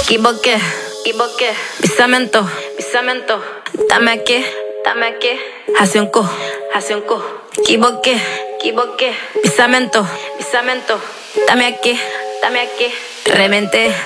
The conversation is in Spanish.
Equivoqué, equivoqué. Pisamento, pisamento. Dame aquí, dame aquí. Hace un co, hace un co. Equivoqué, equivoqué. Pisamento, pisamento. Dame aquí, dame aquí. Reventé.